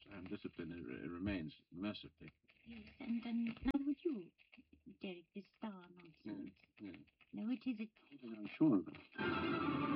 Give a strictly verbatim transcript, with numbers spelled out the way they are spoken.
And discipline it, it remains, mercifully. Yes, and, and now with you, Derek, this star nonsense. Yeah, yeah. Now, which is it? I'm sure of it.